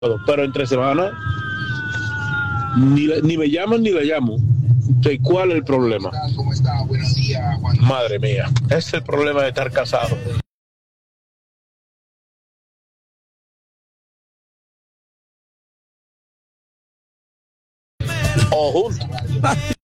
pero entre semana ni me llaman ni le llamo. Entonces, ¿cuál es el problema? Madre mía, ese es el problema de estar casado. O juntos.